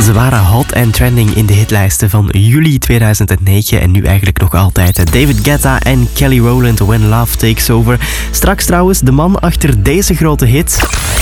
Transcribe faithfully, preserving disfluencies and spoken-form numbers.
Ze waren hot en trending in de hitlijsten van juli tweeduizend negen en nu eigenlijk nog altijd. David Guetta en Kelly Rowland, When Love Takes Over. Straks trouwens de man achter deze grote hit.